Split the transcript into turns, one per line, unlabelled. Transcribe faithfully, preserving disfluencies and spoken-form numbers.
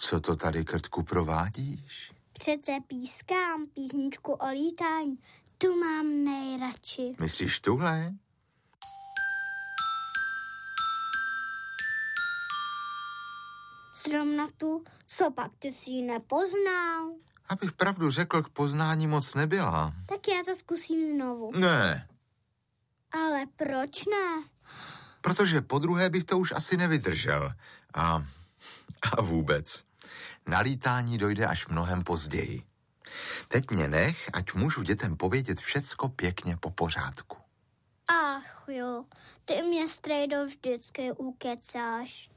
Co to tady, Krtku, provádíš?
Přece pískám písničku o lítání. Tu mám nejradši.
Myslíš tuhle?
Zrovna tu, co pak ty jsi ji nepoznal?
Abych pravdu řekl, k poznání moc nebyla.
Tak já to zkusím znovu.
Ne.
Ale proč ne?
Protože po druhé bych to už asi nevydržel. A, a vůbec. Na lítání dojde až mnohem později. Teď mě nech, ať můžu dětem povědět všecko pěkně po pořádku.
Ach jo, ty mě strejdo vždycky ukecáš.